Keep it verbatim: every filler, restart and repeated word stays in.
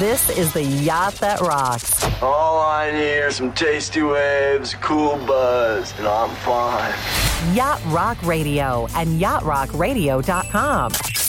This is the Yacht That Rocks. All I need are some tasty waves, cool buzz, and I'm fine. Yacht Rock Radio and yacht rock radio dot com.